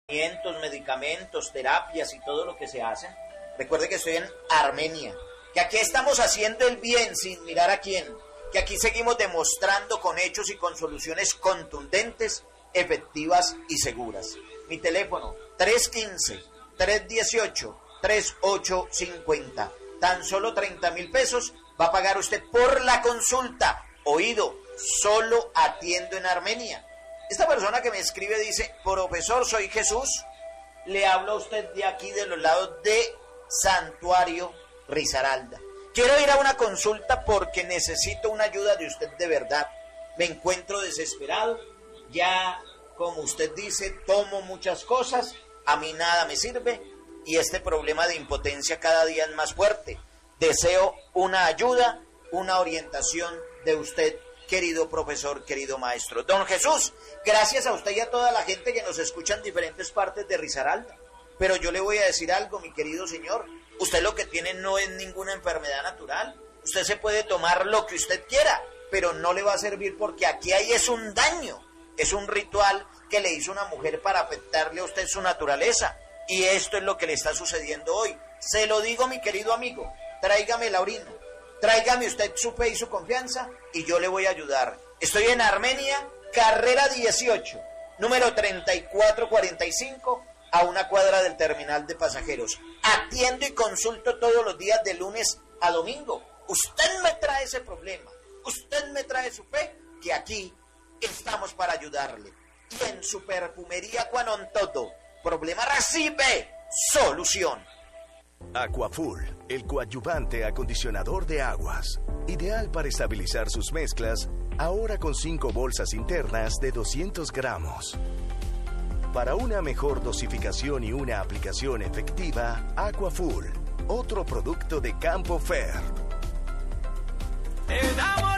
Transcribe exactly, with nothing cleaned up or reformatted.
medicamentos, terapias y todo lo que se hace. Recuerde que estoy en Armenia, que aquí estamos haciendo el bien sin mirar a quién, que aquí seguimos demostrando con hechos y con soluciones contundentes, efectivas y seguras. Mi teléfono tres uno cinco, tres uno ocho, tres ocho cinco cero. Tan solo treinta mil pesos va a pagar usted por la consulta. Oído, solo atiendo en Armenia. Esta persona que me escribe dice: profesor, soy Jesús, le hablo a usted de aquí, de los lados de Santuario Risaralda. Quiero ir a una consulta porque necesito una ayuda de usted de verdad. Me encuentro desesperado, ya como usted dice, tomo muchas cosas, a mí nada me sirve y este problema de impotencia cada día es más fuerte. Deseo una ayuda, una orientación de usted, querido profesor, querido maestro. Don Jesús, gracias a usted y a toda la gente que nos escucha en diferentes partes de Risaralda. Pero yo le voy a decir algo, mi querido señor. Usted lo que tiene no es ninguna enfermedad natural. Usted se puede tomar lo que usted quiera, pero no le va a servir porque aquí hay es un daño. Es un ritual que le hizo una mujer para afectarle a usted su naturaleza. Y esto es lo que le está sucediendo hoy. Se lo digo, mi querido amigo. Tráigame la orina. Tráigame usted su fe y su confianza y yo le voy a ayudar. Estoy en Armenia, carrera dieciocho, número treinta y cuatro cuarenta y cinco, a una cuadra del terminal de pasajeros. Atiendo y consulto todos los días de lunes a domingo. Usted me trae ese problema, usted me trae su fe, que aquí estamos para ayudarle. Y en su perfumería Quanon todo problema recibe solución. Aquafull, el coadyuvante acondicionador de aguas, ideal para estabilizar sus mezclas, ahora con cinco bolsas internas de doscientos gramos. Para una mejor dosificación y una aplicación efectiva, Aquafull, otro producto de Campo Fer.